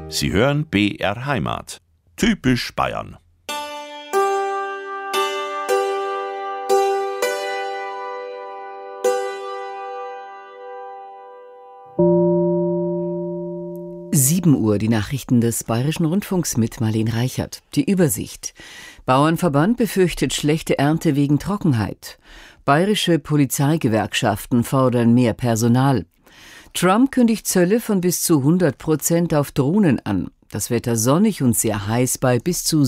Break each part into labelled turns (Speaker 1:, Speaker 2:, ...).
Speaker 1: Sie hören BR Heimat. Typisch Bayern.
Speaker 2: Uhr, die Nachrichten des Bayerischen Rundfunks mit Marlene Reichert. Die Übersicht. Bauernverband befürchtet schlechte Ernte wegen Trockenheit. Bayerische Polizeigewerkschaften fordern mehr Personal. Trump kündigt Zölle von bis zu 100% auf Drohnen an. Das Wetter sonnig und sehr heiß bei bis zu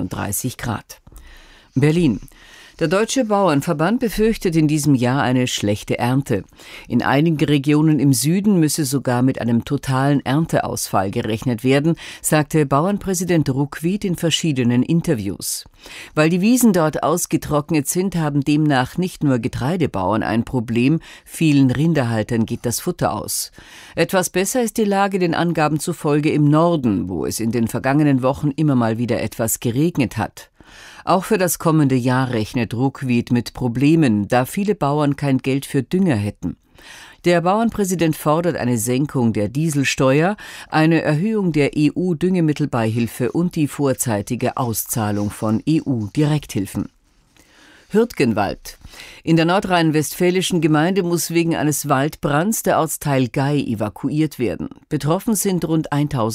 Speaker 2: 37 Grad. Berlin. Der Deutsche Bauernverband befürchtet in diesem Jahr eine schlechte Ernte. In einigen Regionen im Süden müsse sogar mit einem totalen Ernteausfall gerechnet werden, sagte Bauernpräsident Ruckwied in verschiedenen Interviews. Weil die Wiesen dort ausgetrocknet sind, haben demnach nicht nur Getreidebauern ein Problem, vielen Rinderhaltern geht das Futter aus. Etwas besser ist die Lage den Angaben zufolge im Norden, wo es in den vergangenen Wochen immer mal wieder etwas geregnet hat. Auch für das kommende Jahr rechnet Ruckwied mit Problemen, da viele Bauern kein Geld für Dünger hätten. Der Bauernpräsident fordert eine Senkung der Dieselsteuer, eine Erhöhung der EU-Düngemittelbeihilfe und die vorzeitige Auszahlung von EU-Direkthilfen. Hürtgenwald. In der nordrhein-westfälischen Gemeinde muss wegen eines Waldbrands der Ortsteil Gei evakuiert werden. Betroffen sind rund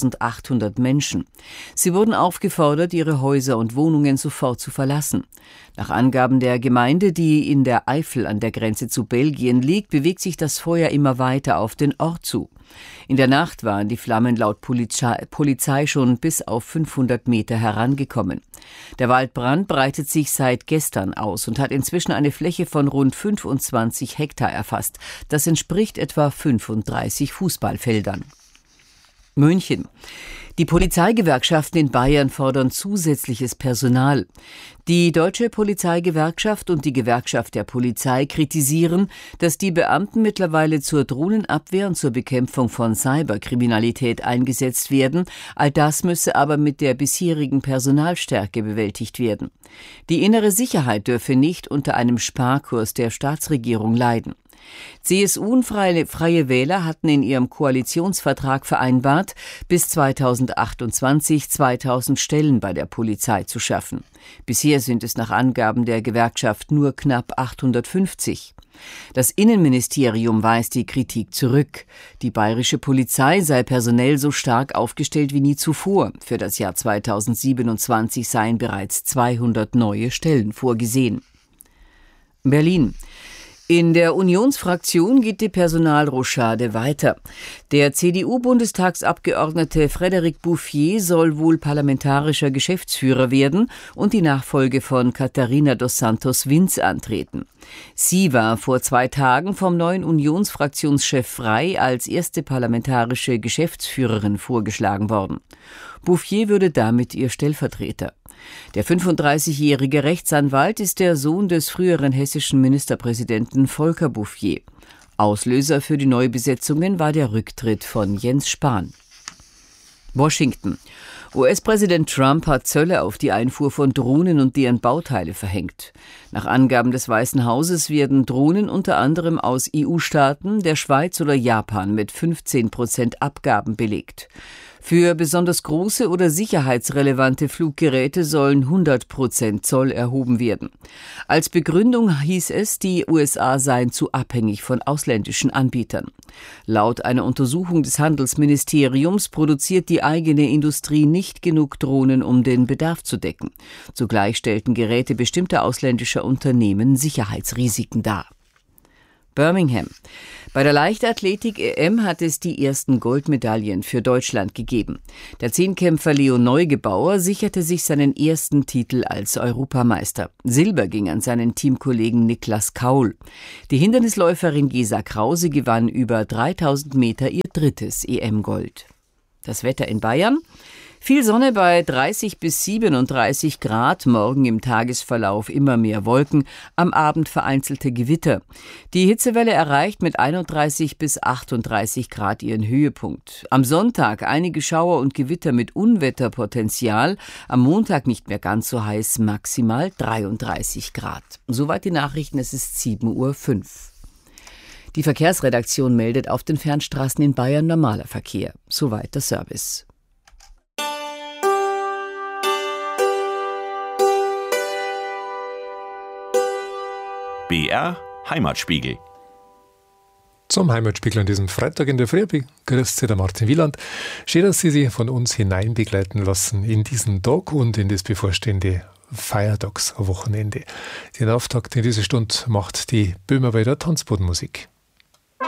Speaker 2: 1800 Menschen. Sie wurden aufgefordert, ihre Häuser und Wohnungen sofort zu verlassen. Nach Angaben der Gemeinde, die in der Eifel an der Grenze zu Belgien liegt, bewegt sich das Feuer immer weiter auf den Ort zu. In der Nacht waren die Flammen laut Polizei schon bis auf 500 Meter herangekommen. Der Waldbrand breitet sich seit gestern aus und hat inzwischen eine Fläche von rund 25 Hektar erfasst. Das entspricht etwa 35 Fußballfeldern. München. Die Polizeigewerkschaften in Bayern fordern zusätzliches Personal. Die Deutsche Polizeigewerkschaft und die Gewerkschaft der Polizei kritisieren, dass die Beamten mittlerweile zur Drohnenabwehr und zur Bekämpfung von Cyberkriminalität eingesetzt werden. All das müsse aber mit der bisherigen Personalstärke bewältigt werden. Die innere Sicherheit dürfe nicht unter einem Sparkurs der Staatsregierung leiden. CSU und Freie Wähler hatten in ihrem Koalitionsvertrag vereinbart, bis 2028 2000 Stellen bei der Polizei zu schaffen. Bisher sind es nach Angaben der Gewerkschaft nur knapp 850. Das Innenministerium weist die Kritik zurück. Die bayerische Polizei sei personell so stark aufgestellt wie nie zuvor. Für das Jahr 2027 seien bereits 200 neue Stellen vorgesehen. Berlin. In der Unionsfraktion geht die Personalrochade weiter. Der CDU-Bundestagsabgeordnete Frédéric Bouffier soll wohl parlamentarischer Geschäftsführer werden und die Nachfolge von Katharina dos Santos Vinz antreten. Sie war vor 2 Tagen vom neuen Unionsfraktionschef Frey als erste parlamentarische Geschäftsführerin vorgeschlagen worden. Bouffier würde damit ihr Stellvertreter. Der 35-jährige Rechtsanwalt ist der Sohn des früheren hessischen Ministerpräsidenten Volker Bouffier. Auslöser für die Neubesetzungen war der Rücktritt von Jens Spahn. Washington. US-Präsident Trump hat Zölle auf die Einfuhr von Drohnen und deren Bauteile verhängt. Nach Angaben des Weißen Hauses werden Drohnen unter anderem aus EU-Staaten, der Schweiz oder Japan mit 15% Abgaben belegt. Für besonders große oder sicherheitsrelevante Fluggeräte sollen 100% Zoll erhoben werden. Als Begründung hieß es, die USA seien zu abhängig von ausländischen Anbietern. Laut einer Untersuchung des Handelsministeriums produziert die eigene Industrie nicht genug Drohnen, um den Bedarf zu decken. Zugleich stellten Geräte bestimmter ausländischer Unternehmen Sicherheitsrisiken dar. Birmingham. Bei der Leichtathletik-EM hat es die ersten Goldmedaillen für Deutschland gegeben. Der Zehnkämpfer Leo Neugebauer sicherte sich seinen ersten Titel als Europameister. Silber ging an seinen Teamkollegen Niklas Kaul. Die Hindernisläuferin Gesa Krause gewann über 3000 Meter ihr 3. EM-Gold. Das Wetter in Bayern. Viel Sonne bei 30 bis 37 Grad, morgen im Tagesverlauf immer mehr Wolken, am Abend vereinzelte Gewitter. Die Hitzewelle erreicht mit 31 bis 38 Grad ihren Höhepunkt. Am Sonntag einige Schauer und Gewitter mit Unwetterpotenzial, am Montag nicht mehr ganz so heiß, maximal 33 Grad. Soweit die Nachrichten, es ist 7:05 Uhr. Die Verkehrsredaktion meldet auf den Fernstraßen in Bayern normaler Verkehr. Soweit der Service.
Speaker 1: BR Heimatspiegel.
Speaker 3: Zum Heimatspiegel an diesem Freitag in der Früh begrüßt Sie der Martin Wieland. Schön, dass Sie sich von uns hinein begleiten lassen in diesen Tag und in das bevorstehende Feiertagswochenende. Den Auftakt in dieser Stunde macht die Böhmerwälder Tanzbodenmusik.